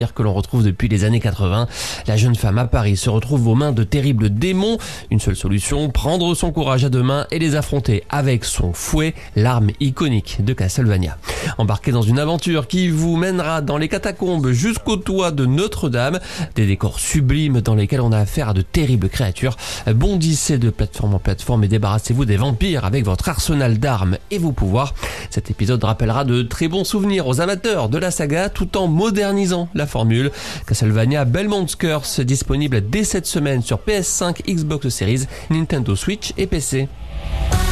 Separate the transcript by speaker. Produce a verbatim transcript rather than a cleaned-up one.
Speaker 1: que l'on retrouve depuis les années quatre-vingts. La jeune femme à Paris se retrouve aux mains de terribles démons. Une seule solution, prendre son courage à deux mains et les affronter avec son fouet, l'arme iconique de Castlevania. Embarquez dans une aventure qui vous mènera dans les catacombes jusqu'au toit de Notre-Dame. Des décors sublimes dans lesquels on a affaire à de terribles créatures. Bondissez de plateforme en plateforme et débarrassez-vous des vampires avec votre arsenal d'armes et vos pouvoirs. Cet épisode rappellera de très bons souvenirs aux amateurs de la saga tout en modernisant la formule. Castlevania Belmont's Curse, disponible dès cette semaine sur P S cinq, Xbox Series, Nintendo Switch et P C.